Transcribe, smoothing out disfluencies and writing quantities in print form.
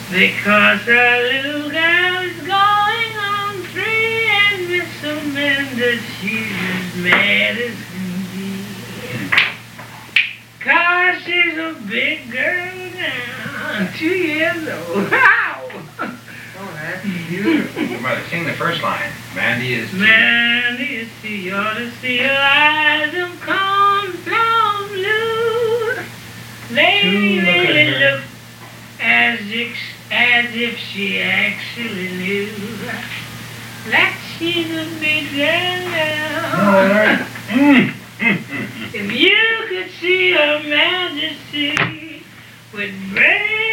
Because our little girl is going on 3 and Miss Amanda, she's as mad as can be. 'Cause she's a big girl now, 2 years old. Wow! Oh, that's beautiful. Brother, sing the first line. Mandy is to Mandy is to you ought to see her eyes of cornflower blue. They Look at really her. look as if she actually knew that she's a big girl now. If you could see her majesty with brave